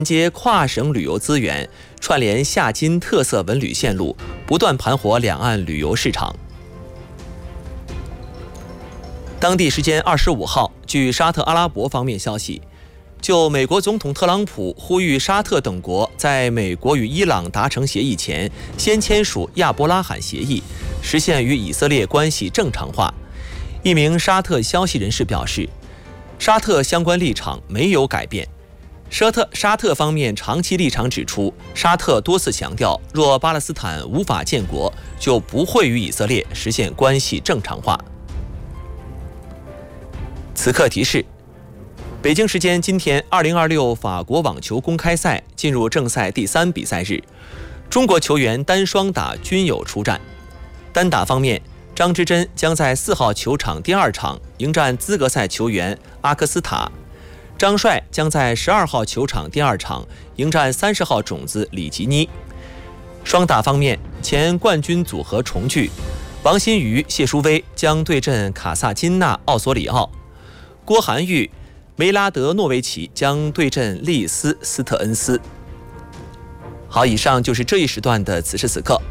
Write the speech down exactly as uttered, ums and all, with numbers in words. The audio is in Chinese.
接跨省旅游资源，串联夏金特色文旅线路，不断盘活两岸旅游市场。当地时间二十五号，据沙特阿拉伯方面消息，就美国总统特朗普呼吁沙特等国在美国与伊朗达成协议前，先签署亚伯拉罕协议，实现与以色列关系正常化。一名沙特消息人士表示，沙特相关立场没有改变。沙特沙特方面长期立场指出，沙特多次强调，若巴勒斯坦无法建国，就不会与以色列实现关系正常化。此刻提示：北京时间今天，二零二六法国网球公开赛进入正赛第三比赛日，中国球员单双打均有出战。单打方面，张之臻将在四号球场第二场迎战资格赛球员阿克斯塔。张帅将在十二号球场第二场迎战三十号种子里吉尼。双打方面，前冠军组合重聚，王欣瑜、谢淑薇将对阵卡萨金纳奥索里奥，郭涵玉、梅拉德诺维奇将对阵利斯斯特恩斯。好，以上就是这一时段的此时此刻。